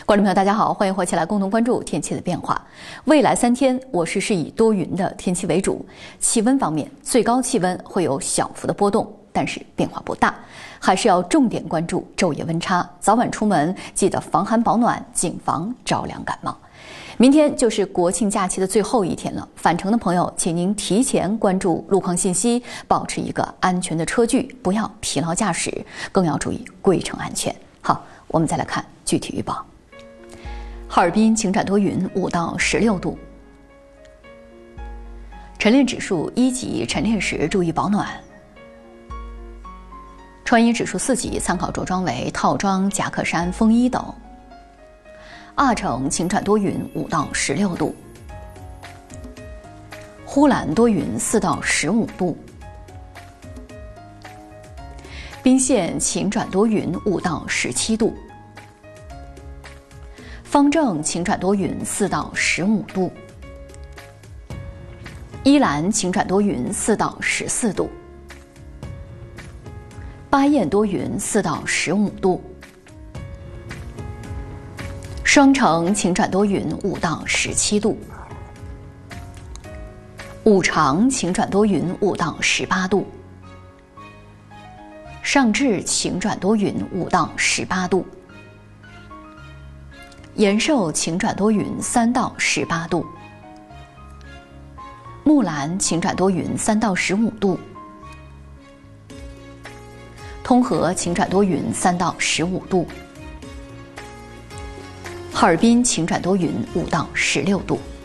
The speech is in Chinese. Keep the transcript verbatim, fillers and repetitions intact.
观众朋友，大家好，欢迎回起来共同关注天气的变化。未来三天，我市是以多云的天气为主。气温方面，最高气温会有小幅的波动，但是变化不大，还是要重点关注昼夜温差。早晚出门记得防寒保暖，谨防着凉感冒。明天就是国庆假期的最后一天了，返程的朋友，请您提前关注路况信息，保持一个安全的车距，不要疲劳驾驶，更要注意归程安全。好，我们再来看具体预报。哈尔滨晴转多云，五到十六度。晨练指数一级，晨练时注意保暖。穿衣指数四级，参考着装为套装、夹克衫、风衣等。阿城晴转多云，五到十六度。呼兰多云，四到十五度。彬县晴转多云，五到十七度。方正晴转多云，四到十五度。依兰晴转多云，四到十四度。巴彦多云，四到十五度。双城晴转多云，五到十七度。五常晴转多云，五到十八度。上至晴转多云，五到十八度。延寿晴转多云，三到十八度。木兰晴转多云，三到十五度。通河晴转多云，三到十五度。哈尔滨晴转多云，五到十六度。